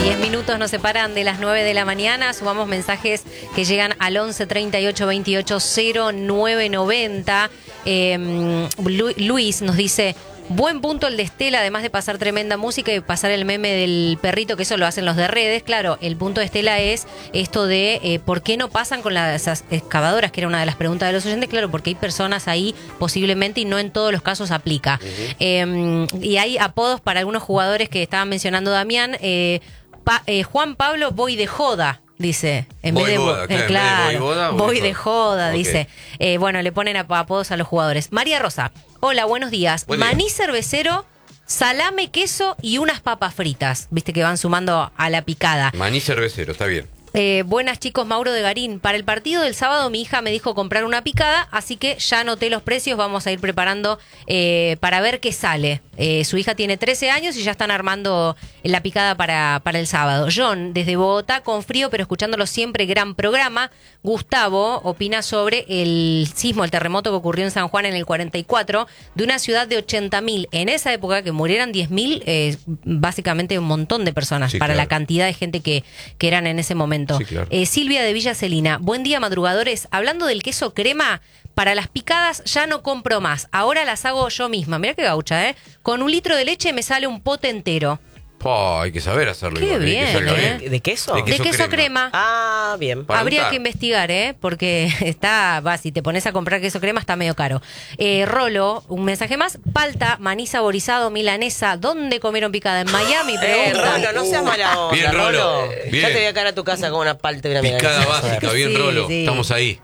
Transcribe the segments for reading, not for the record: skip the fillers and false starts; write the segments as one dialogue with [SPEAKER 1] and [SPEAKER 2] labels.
[SPEAKER 1] 10 minutos nos separan de las 9 de la mañana. Sumamos mensajes que llegan al 11 38 28 09 90. Luis nos dice: buen punto el de Estela, además de pasar tremenda música y pasar el meme del perrito, que eso lo hacen los de redes. Claro, el punto de Estela es esto de por qué no pasan con esas excavadoras, que era una de las preguntas de los oyentes. Claro, porque hay personas ahí posiblemente y no en todos los casos aplica. Y hay apodos para algunos jugadores que estaban mencionando Damián. Juan Pablo, voy de joda. Dice, en vez de
[SPEAKER 2] boda, claro,
[SPEAKER 1] voy de joda,
[SPEAKER 2] okay.
[SPEAKER 1] Dice. Bueno, le ponen apodos a los jugadores. María Rosa, hola, buenos días. Maní cervecero, salame, queso y unas papas fritas. Viste que van sumando a la picada.
[SPEAKER 2] Maní cervecero, está bien.
[SPEAKER 1] Buenas chicos, Mauro de Garín. Para el partido del sábado mi hija me dijo comprar una picada, así que ya anoté los precios, vamos a ir preparando para ver qué sale. Su hija tiene 13 años y ya están armando la picada para el sábado. John, desde Bogotá, con frío, pero escuchándolo siempre, gran programa. Gustavo opina sobre el sismo, el terremoto que ocurrió en San Juan en el 44, de una ciudad de 80.000. En esa época, que murieran 10.000, básicamente un montón de personas, sí, para la cantidad de gente que eran en ese momento. Sí, claro. Silvia de Villa Celina, buen día madrugadores. Hablando del queso crema, para las picadas ya no compro más, ahora las hago yo misma. Mirá qué gaucha, con 1 litro de leche me sale un pote entero.
[SPEAKER 2] Hay que saber hacerlo.
[SPEAKER 1] Qué
[SPEAKER 2] igual,
[SPEAKER 1] bien,
[SPEAKER 3] ¿De queso?
[SPEAKER 1] De queso crema.
[SPEAKER 3] Ah, bien.
[SPEAKER 1] Habría que investigar, porque si te pones a comprar queso crema está medio caro. Rolo, un mensaje más. Palta, maní saborizado, milanesa. ¿Dónde comieron picada? En Miami, pregunta.
[SPEAKER 3] Rolo, no seas mala onda.
[SPEAKER 2] Bien, Rolo. Bien.
[SPEAKER 3] Ya te voy a caer a tu casa con una palta y una
[SPEAKER 2] picada
[SPEAKER 3] milanesa.
[SPEAKER 2] Básica, bien,
[SPEAKER 1] sí,
[SPEAKER 2] Rolo.
[SPEAKER 1] Sí.
[SPEAKER 2] Estamos ahí.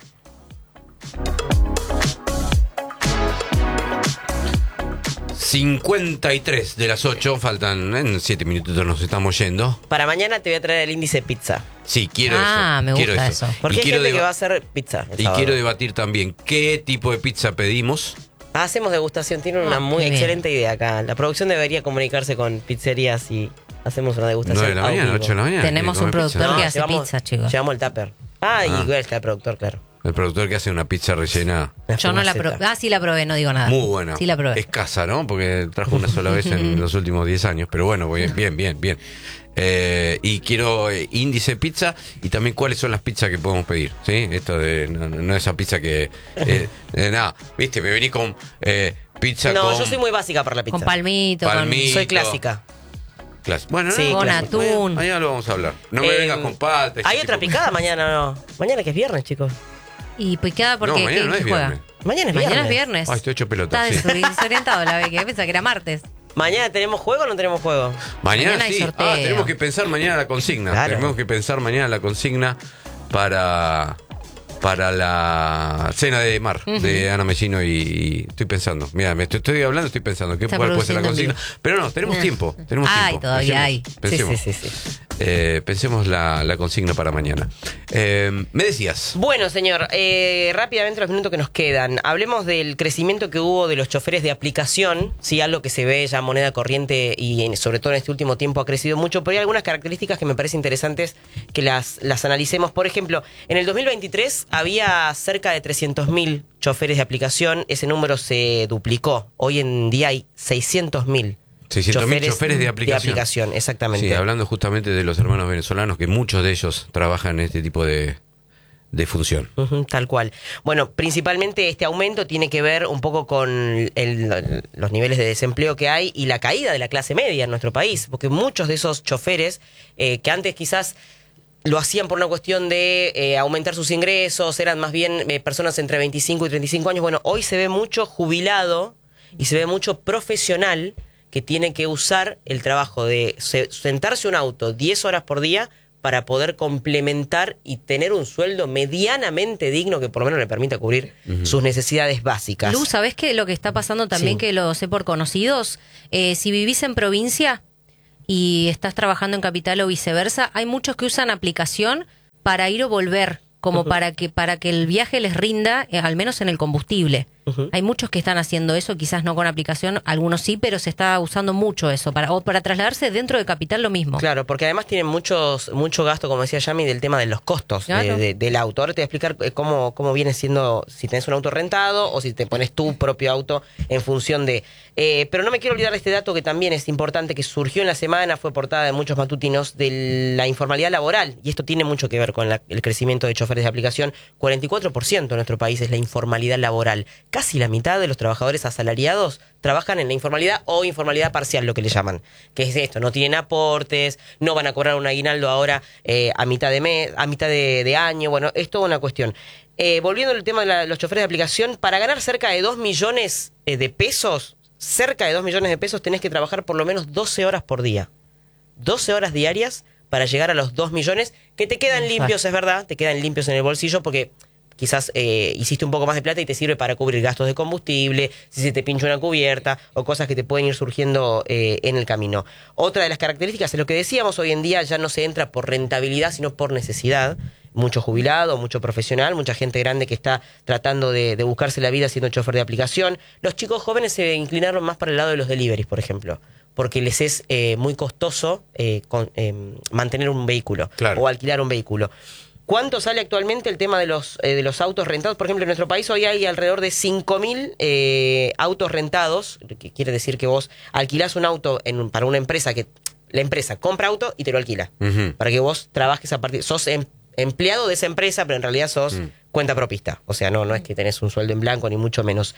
[SPEAKER 2] ...53 de las 8... faltan en 7 minutitos, nos estamos yendo.
[SPEAKER 3] Para mañana te voy a traer el índice pizza.
[SPEAKER 2] Sí, quiero eso.
[SPEAKER 1] Me gusta eso.
[SPEAKER 3] Porque hay gente que va a hacer pizza.
[SPEAKER 2] Y quiero debatir también qué tipo de pizza pedimos.
[SPEAKER 3] Hacemos degustación, tiene una muy excelente idea acá. La producción debería comunicarse con pizzerías y hacemos una degustación.
[SPEAKER 2] 9 de la mañana, 8 de la mañana.
[SPEAKER 1] Tenemos un productor que hace
[SPEAKER 3] llevamos,
[SPEAKER 1] pizza, chicos.
[SPEAKER 3] Llevamos el tupper. Igual está el productor, claro.
[SPEAKER 2] El productor que hace una pizza rellena.
[SPEAKER 1] Yo no la probé. Sí la probé, no digo nada.
[SPEAKER 2] Muy buena.
[SPEAKER 1] Sí la probé.
[SPEAKER 2] Escasa, ¿no? Porque trajo una sola vez en los últimos 10 años. Pero bueno, bien. Y quiero índice pizza y también cuáles son las pizzas que podemos pedir, ¿sí? Esto de no esa pizza que... nada, viste, me vení con pizza con...
[SPEAKER 3] No, yo soy muy básica para la pizza.
[SPEAKER 1] Con palmito.
[SPEAKER 3] Soy clásica.
[SPEAKER 2] Bueno,
[SPEAKER 1] sí, con atún.
[SPEAKER 2] Mañana lo vamos a hablar. No me vengas con palta.
[SPEAKER 3] ¿Hay otra picada mañana o no? Mañana que es viernes, chicos.
[SPEAKER 1] Y picada porque
[SPEAKER 2] no, mañana no es
[SPEAKER 1] juega.
[SPEAKER 2] viernes.
[SPEAKER 3] Mañana es
[SPEAKER 1] viernes.
[SPEAKER 2] Estoy hecho pelota.
[SPEAKER 1] Está desorientado la Becky. Pensaba que era martes.
[SPEAKER 3] ¿Mañana tenemos juego o no tenemos juego?
[SPEAKER 2] Mañana
[SPEAKER 1] hay
[SPEAKER 2] sí.
[SPEAKER 1] sorteo.
[SPEAKER 2] Tenemos que pensar mañana la consigna.
[SPEAKER 3] Claro.
[SPEAKER 2] Tenemos que pensar mañana la consigna para la cena de mar de Ana Mellino y estoy pensando. Mira, me estoy hablando, estoy pensando qué puede ser la consigna. Pero no, tenemos tiempo.
[SPEAKER 1] Todavía hay.
[SPEAKER 2] Pensemos.
[SPEAKER 3] Sí.
[SPEAKER 2] Pensemos la consigna para mañana. Me decías.
[SPEAKER 3] Bueno, señor, rápidamente los minutos que nos quedan. Hablemos del crecimiento que hubo de los choferes de aplicación, sí, algo que se ve ya moneda corriente y sobre todo en este último tiempo ha crecido mucho, pero hay algunas características que me parecen interesantes que las analicemos. Por ejemplo, en el 2023 había cerca de 300.000 choferes de aplicación, ese número se duplicó. Hoy en día hay 600.000.
[SPEAKER 2] 600.000 choferes de aplicación.
[SPEAKER 3] Exactamente.
[SPEAKER 2] Sí, hablando justamente de los hermanos venezolanos, que muchos de ellos trabajan en este tipo de función.
[SPEAKER 3] Tal cual. Bueno, principalmente este aumento tiene que ver un poco con los niveles de desempleo que hay y la caída de la clase media en nuestro país, porque muchos de esos choferes que antes quizás lo hacían por una cuestión de aumentar sus ingresos, eran más bien personas entre 25 y 35 años, bueno, hoy se ve mucho jubilado y se ve mucho profesional que tiene que usar el trabajo de sentarse un auto 10 horas por día para poder complementar y tener un sueldo medianamente digno que por lo menos le permita cubrir sus necesidades básicas.
[SPEAKER 1] Lu, ¿sabés qué lo que está pasando también, que lo sé por conocidos? Si vivís en provincia y estás trabajando en capital o viceversa, hay muchos que usan aplicación para ir o volver, como para que el viaje les rinda, al menos en el combustible. Hay muchos que están haciendo eso, quizás no con aplicación, algunos sí, pero se está usando mucho eso, para trasladarse dentro de Capital lo mismo.
[SPEAKER 3] Claro, porque además tienen mucho gasto, como decía Yami, del tema de los costos
[SPEAKER 1] Claro.
[SPEAKER 3] del auto. Ahora te voy a explicar cómo viene siendo, si tenés un auto rentado o si te pones tu propio auto en función de... pero no me quiero olvidar de este dato que también es importante, que surgió en la semana, fue portada de muchos matutinos, de la informalidad laboral. Y esto tiene mucho que ver con el crecimiento de choferes de aplicación. 44% en nuestro país es la informalidad laboral. Casi la mitad de los trabajadores asalariados trabajan en la informalidad o informalidad parcial, lo que le llaman. Que es esto, no tienen aportes, no van a cobrar un aguinaldo ahora a mitad de mes, a mitad de año. Bueno, es toda una cuestión. Volviendo al tema de los choferes de aplicación, para ganar cerca de 2 millones de pesos, tenés que trabajar por lo menos 12 horas por día. 12 horas diarias para llegar a los 2 millones, que te quedan limpios, es verdad, te quedan limpios en el bolsillo porque quizás hiciste un poco más de plata y te sirve para cubrir gastos de combustible, si se te pincha una cubierta o cosas que te pueden ir surgiendo en el camino. Otra de las características es lo que decíamos, hoy en día ya no se entra por rentabilidad, sino por necesidad. Mucho jubilado, mucho profesional, mucha gente grande que está tratando de buscarse la vida siendo chofer de aplicación. Los chicos jóvenes se inclinaron más para el lado de los deliveries, por ejemplo, porque les es muy costoso mantener un vehículo o alquilar un vehículo. ¿Cuánto sale actualmente el tema de los autos rentados? Por ejemplo, en nuestro país hoy hay alrededor de 5.000 autos rentados, que quiere decir que vos alquilás un auto para una empresa que la empresa compra auto y te lo alquila. Para que vos trabajes a partir... Sos empleado de esa empresa, pero en realidad sos cuenta propista. O sea, no es que tenés un sueldo en blanco, ni mucho menos.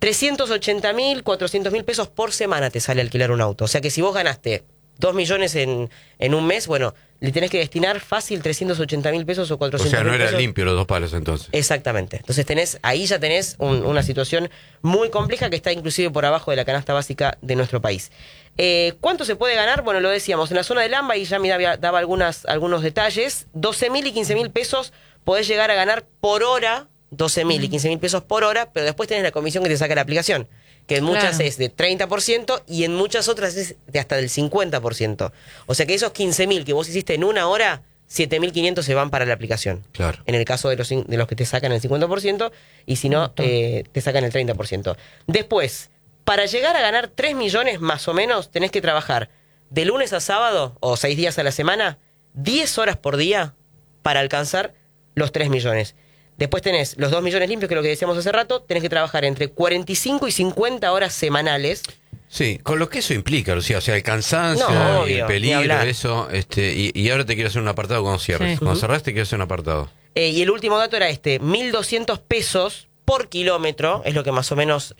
[SPEAKER 3] 380.000, 400.000 pesos por semana te sale alquilar un auto. O sea que si vos ganaste 2 millones en un mes, bueno, le tenés que destinar fácil 380.000 pesos o 400.000 pesos.
[SPEAKER 2] O sea, no era limpio los 2 palos entonces.
[SPEAKER 3] Exactamente. Entonces ahí ya tenés una situación muy compleja que está inclusive por abajo de la canasta básica de nuestro país. ¿Cuánto se puede ganar? Bueno, lo decíamos, en la zona del AMBA, y ya me daba algunos detalles, 12.000 y 15.000 pesos podés llegar a ganar por hora, 12.000 y 15.000 pesos por hora, pero después tenés la comisión que te saca la aplicación, que en muchas es de 30% y en muchas otras es de hasta del 50%. O sea que esos 15.000 que vos hiciste en una hora, 7.500 se van para la aplicación. Claro. En el caso de los que te sacan el 50%, y si no, te sacan el 30%. Después, para llegar a ganar 3 millones más o menos, tenés que trabajar de lunes a sábado, o 6 días a la semana, 10 horas por día para alcanzar los 3 millones. Después tenés los 2 millones limpios, que es lo que decíamos hace rato, tenés que trabajar entre 45 y 50 horas semanales.
[SPEAKER 2] Sí, con lo que eso implica, Lucía, o sea, el cansancio, y el peligro, eso, y ahora te quiero hacer un apartado cuando cierres. Cuando cerraste, quiero hacer un apartado.
[SPEAKER 3] Y el último dato era 1.200 pesos por kilómetro, es lo que más o menos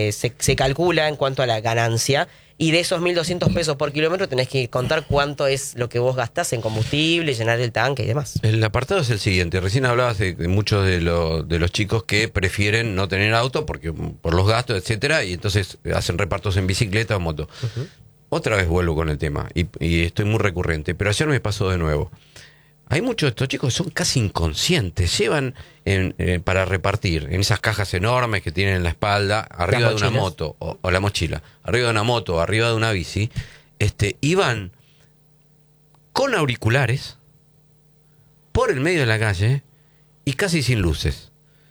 [SPEAKER 3] se calcula en cuanto a la ganancia. Y de esos 1.200 pesos por kilómetro tenés que contar cuánto es lo que vos gastás en combustible, llenar el tanque y demás.
[SPEAKER 2] El apartado es el siguiente. Recién hablabas de muchos de los chicos que prefieren no tener auto porque por los gastos, etcétera, y entonces hacen repartos en bicicleta o moto. Otra vez vuelvo con el tema y estoy muy recurrente, pero ayer me pasó de nuevo. Hay muchos de estos chicos que son casi inconscientes, llevan para repartir en esas cajas enormes que tienen en la espalda, arriba de una moto, o la mochila, arriba de una moto, arriba de una bici, y van con auriculares por el medio de la calle y casi sin luces.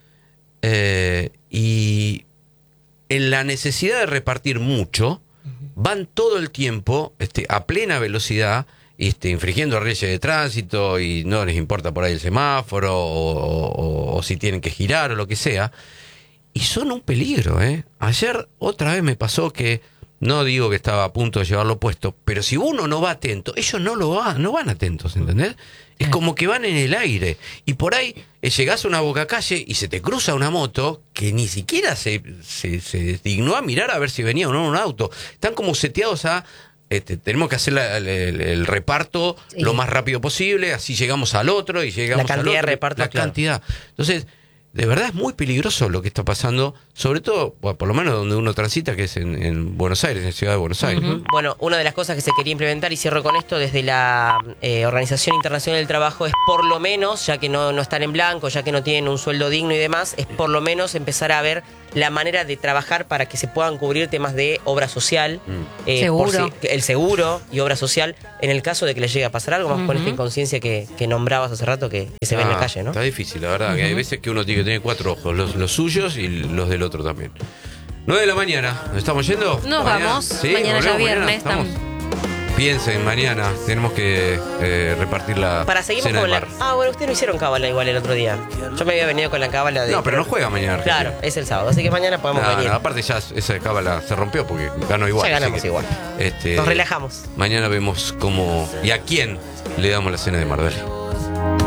[SPEAKER 2] Y en la necesidad de repartir mucho, van todo el tiempo a plena velocidad, infringiendo leyes de tránsito, y no les importa por ahí el semáforo o si tienen que girar o lo que sea, y son un peligro. Ayer otra vez me pasó que, no digo que estaba a punto de llevarlo puesto, pero si uno no va atento, ellos no van atentos, ¿entendés? Es como que van en el aire, y por ahí llegás a una bocacalle y se te cruza una moto que ni siquiera se dignó a mirar a ver si venía o no un auto. Están como seteados a... tenemos que hacer el reparto lo más rápido posible, así llegamos al otro y llegamos al otro.
[SPEAKER 3] La cantidad de reparto,
[SPEAKER 2] cantidad. Entonces, de verdad es muy peligroso lo que está pasando, sobre todo, por lo menos donde uno transita, que es en Buenos Aires, en Ciudad de Buenos Aires.
[SPEAKER 3] Bueno, una de las cosas que se quería implementar, y cierro con esto, desde la Organización Internacional del Trabajo, es por lo menos, ya que no están en blanco, ya que no tienen un sueldo digno y demás, es por lo menos empezar a ver la manera de trabajar para que se puedan cubrir temas de obra social,
[SPEAKER 1] seguro.
[SPEAKER 3] El seguro y obra social, en el caso de que les llegue a pasar algo, más con esta inconsciencia que nombrabas hace rato que se ve en la calle, ¿no?
[SPEAKER 2] Está difícil, la verdad, que hay veces que uno tiene que que tiene 4 ojos, los suyos y los del otro también. 9 de la mañana, ¿nos estamos yendo?
[SPEAKER 1] Nos vamos.
[SPEAKER 2] ¿Sí?
[SPEAKER 1] Mañana ya
[SPEAKER 2] ¿Volvemos
[SPEAKER 1] viernes.
[SPEAKER 2] ¿Estamos? Piensen, mañana tenemos que repartir la
[SPEAKER 3] Para seguimos
[SPEAKER 2] cena
[SPEAKER 3] con
[SPEAKER 2] del
[SPEAKER 3] la.
[SPEAKER 2] bar.
[SPEAKER 3] Ah, bueno, ustedes no hicieron cábala igual el otro día. Yo me había venido con la cábala de.
[SPEAKER 2] No, pero no juega mañana Argentina.
[SPEAKER 3] Claro, es el sábado, así que mañana podemos venir.
[SPEAKER 2] No, aparte ya esa cábala se rompió porque ganó igual.
[SPEAKER 3] Ya
[SPEAKER 2] así
[SPEAKER 3] ganamos
[SPEAKER 2] que,
[SPEAKER 3] igual. Nos relajamos.
[SPEAKER 2] Mañana vemos cómo y a quién le damos la cena de Mar. Dale.